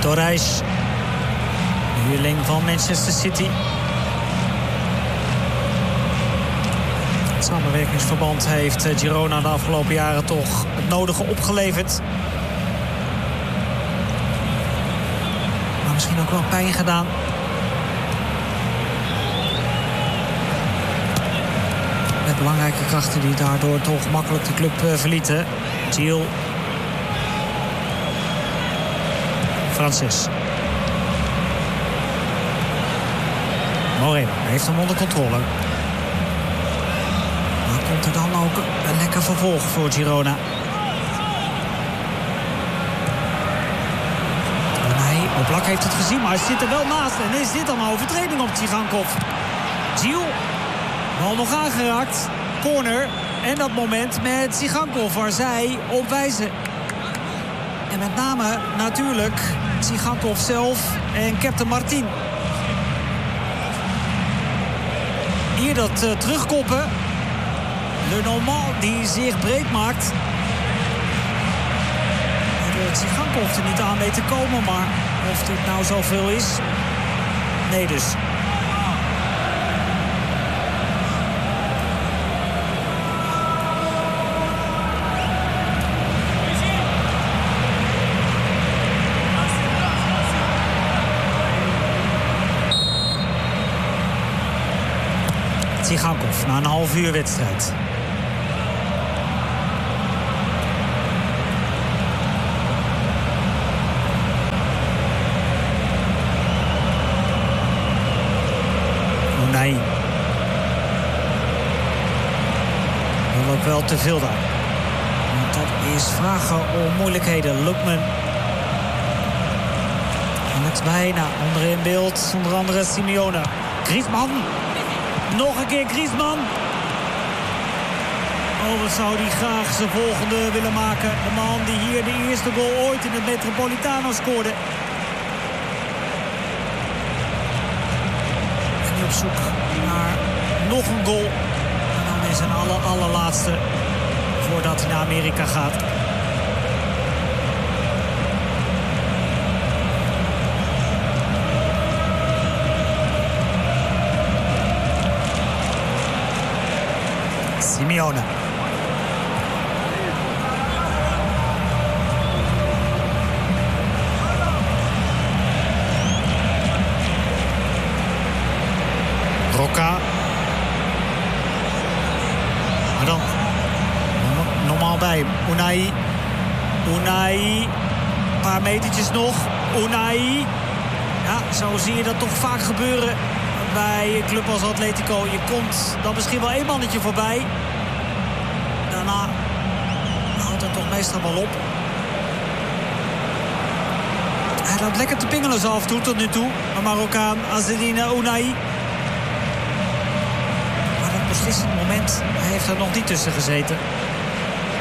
Torres, de huurling van Manchester City. Het samenwerkingsverband heeft Girona de afgelopen jaren toch het nodige opgeleverd. Maar misschien ook wel pijn gedaan. Met belangrijke krachten die daardoor toch makkelijk de club verlieten. Gil. Francis. Moreno heeft hem onder controle. Maar komt er dan ook een lekker vervolg voor Girona. Nee, Oblak heeft het gezien, maar hij zit er wel naast. En is dit dan een overtreding op Tsigankov? Gil. Bal nog aangeraakt. Corner. En dat moment met Tsigankov waar zij op wijzen. En met name natuurlijk Tsigankov zelf en Captain Martin. Hier dat terugkoppen. Le Normand die zich breed maakt. Tsigankov er niet aan mee te komen, maar of dit nou zoveel is? Nee dus. Tsigankov na een half uur wedstrijd. Unai. Dat loopt wel te veel daar. Want dat is vragen om moeilijkheden. Lookman. Alex bijna onderin beeld. Onder andere Simeone. Griezmann. Nog een keer Griezmann. Oh, wat zou hij graag zijn volgende willen maken. De man die hier de eerste goal ooit in het Metropolitano scoorde. En nu op zoek naar nog een goal. En dan is zijn allerlaatste voordat hij naar Amerika gaat. Simeone. Roca. Maar dan normaal bij hem. Unai. Een paar metertjes nog. Unai. Ja, zo zie je dat toch vaak gebeuren bij een club als Atletico. Je komt dan misschien wel één mannetje voorbij. Daarna houdt het toch meestal wel op. Hij loopt lekker te pingelen zo af en toe tot nu toe. De Marokkaan Azzedine Unai. Maar dat beslissend moment heeft er nog niet tussen gezeten.